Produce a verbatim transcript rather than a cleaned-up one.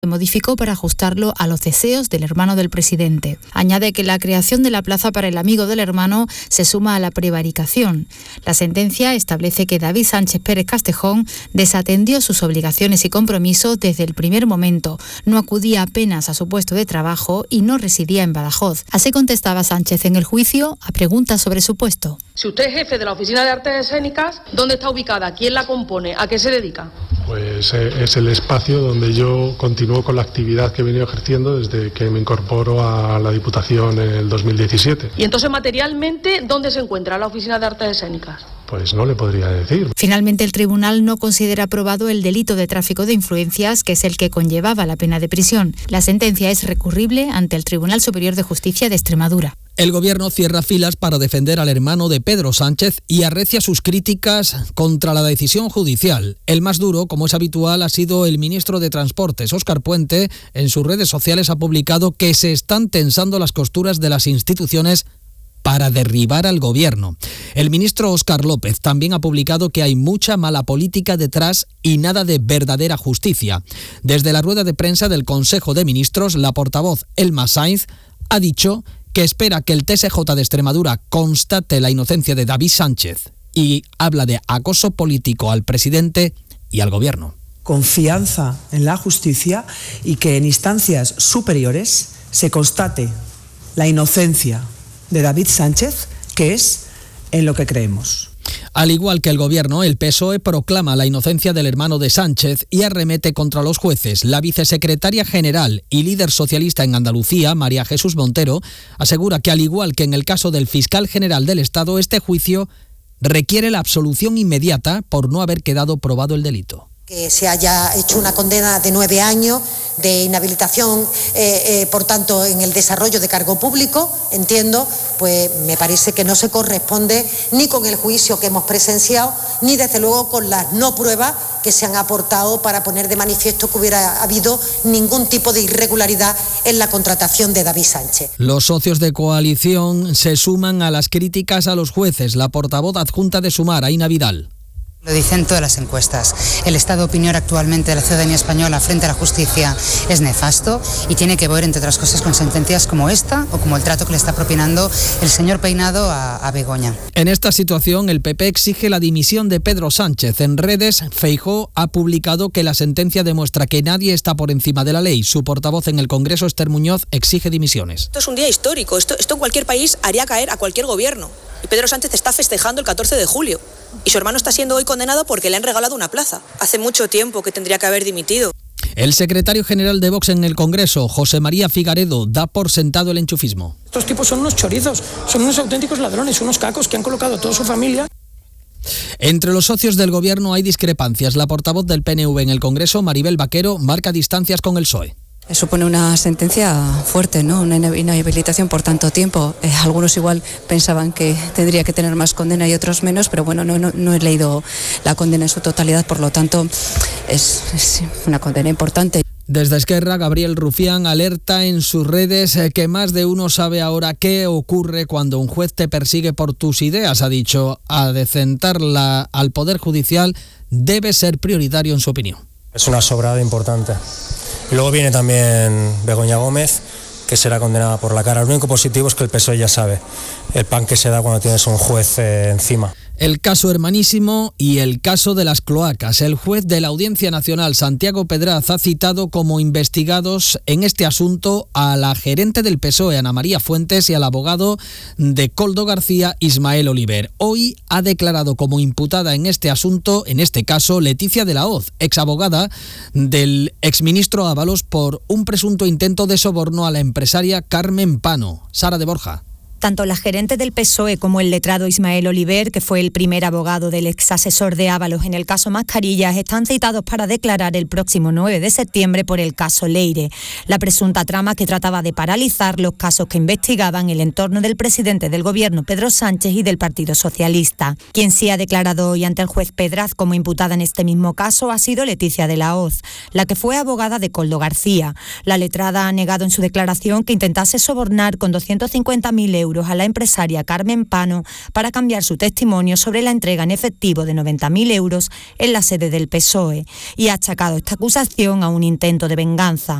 se modificó para ajustarlo a los deseos del hermano del presidente. Añade que la creación de la plaza para el amigo del hermano se suma a la prevaricación. La sentencia establece que David Sánchez Pérez Castejón desatendió sus obligaciones y compromisos desde el primer momento, no acudía apenas a su puesto de trabajo y no residía en Badajoz. Así contestaba Sánchez en el juicio a preguntas sobre su puesto. Si usted es jefe de la Oficina de Artes Escénicas, ¿dónde está ubicada? ¿Quién la compone? ¿A qué se dedica? Pues eh, es el espacio donde yo continúo con la actividad que he venido ejerciendo desde que me incorporo a la Diputación en el dos mil diecisiete. Y entonces, materialmente, ¿dónde se encuentra la Oficina de Artes Escénicas? Pues no le podría decir. Finalmente, el tribunal no considera probado el delito de tráfico de influencias, que es el que conllevaba la pena de prisión. La sentencia es recurrible ante el Tribunal Superior de Justicia de Extremadura. El Gobierno cierra filas para defender al hermano de Pedro Sánchez y arrecia sus críticas contra la decisión judicial. El más duro, como es habitual, ha sido el ministro de Transportes, Óscar Puente. En sus redes sociales ha publicado que se están tensando las costuras de las instituciones para derribar al Gobierno. El ministro Óscar López también ha publicado que hay mucha mala política detrás y nada de verdadera justicia. Desde la rueda de prensa del Consejo de Ministros, la portavoz Elma Sainz ha dicho que espera que el T S J de Extremadura constate la inocencia de David Sánchez y habla de acoso político al presidente y al Gobierno. Confianza en la justicia y que en instancias superiores se constate la inocencia de David Sánchez, que es en lo que creemos. Al igual que el Gobierno, el P S O E proclama la inocencia del hermano de Sánchez y arremete contra los jueces. La vicesecretaria general y líder socialista en Andalucía, María Jesús Montero, asegura que al igual que en el caso del fiscal general del Estado, este juicio requiere la absolución inmediata por no haber quedado probado el delito. Que se haya hecho una condena de nueve años de inhabilitación, eh, eh, por tanto, en el desarrollo de cargo público, entiendo, pues me parece que no se corresponde ni con el juicio que hemos presenciado, ni desde luego con las no pruebas que se han aportado para poner de manifiesto que hubiera habido ningún tipo de irregularidad en la contratación de David Sánchez. Los socios de coalición se suman a las críticas a los jueces. La portavoz adjunta de Sumar, Aina Vidal. Lo dicen todas las encuestas. El estado de opinión actualmente de la ciudadanía española frente a la justicia es nefasto y tiene que ver, entre otras cosas, con sentencias como esta o como el trato que le está propinando el señor Peinado a, a Begoña. En esta situación, el P P exige la dimisión de Pedro Sánchez. En redes, Feijóo ha publicado que la sentencia demuestra que nadie está por encima de la ley. Su portavoz en el Congreso, Esther Muñoz, exige dimisiones. Esto es un día histórico. Esto, esto en cualquier país haría caer a cualquier gobierno. Y Pedro Sánchez está festejando el catorce de julio. Y su hermano está siendo hoy condenado porque le han regalado una plaza. Hace mucho tiempo que tendría que haber dimitido. El secretario general de Vox en el Congreso, José María Figaredo, da por sentado el enchufismo. Estos tipos son unos chorizos, son unos auténticos ladrones, unos cacos que han colocado a toda su familia. Entre los socios del Gobierno hay discrepancias. La portavoz del P N V en el Congreso, Maribel Vaquero, marca distancias con el P S O E. Supone una sentencia fuerte, ¿no? Una inhabilitación por tanto tiempo. Eh, algunos igual pensaban que tendría que tener más condena y otros menos, pero bueno, no, no, no he leído la condena en su totalidad, por lo tanto es, es una condena importante. Desde Esquerra, Gabriel Rufián alerta en sus redes que más de uno sabe ahora qué ocurre cuando un juez te persigue por tus ideas. Ha dicho, adecentarla al Poder Judicial debe ser prioritario en su opinión. Es una sobrada importante. Y luego viene también Begoña Gómez, que será condenada por la cara. Lo único positivo es que el P S O E ya sabe el pan que se da cuando tienes un juez eh, encima. El caso hermanísimo y el caso de las cloacas. El juez de la Audiencia Nacional, Santiago Pedraz, ha citado como investigados en este asunto a la gerente del P S O E, Ana María Fuentes, y al abogado de Koldo García, Ismael Oliver. Hoy ha declarado como imputada en este asunto, en este caso, Leticia de la Hoz, exabogada del exministro Ábalos, por un presunto intento de soborno a la empresaria Carmen Pano. Sara de Borja. Tanto la gerente del P S O E como el letrado Ismael Oliver, que fue el primer abogado del exasesor de Ábalos en el caso Mascarillas, están citados para declarar el próximo nueve de septiembre por el caso Leire, la presunta trama que trataba de paralizar los casos que investigaban el entorno del presidente del gobierno, Pedro Sánchez, y del Partido Socialista. Quien sí ha declarado hoy ante el juez Pedraz como imputada en este mismo caso ha sido Leticia de la Hoz, la que fue abogada de Koldo García. La letrada ha negado en su declaración que intentase sobornar con doscientos cincuenta mil euros euros a la empresaria Carmen Pano para cambiar su testimonio sobre la entrega en efectivo de noventa mil euros en la sede del P S O E y ha achacado esta acusación a un intento de venganza.